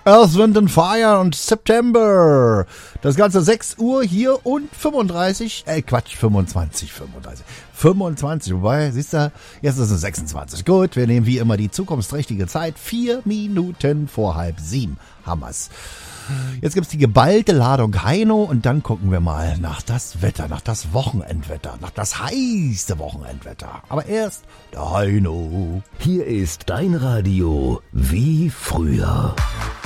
Earth, Wind and Fire und September. Das Ganze 6 Uhr hier und 25, 25, wobei, siehst du, jetzt ist es 26. Gut, wir nehmen wie immer die zukunftsträchtige Zeit. 4 Minuten vor 6:30 haben wir's. Jetzt gibt's die geballte Ladung Heino und dann gucken wir mal nach das Wetter, nach das Wochenendwetter, nach das heiße Wochenendwetter. Aber erst der Heino. Hier ist dein Radio wie früher.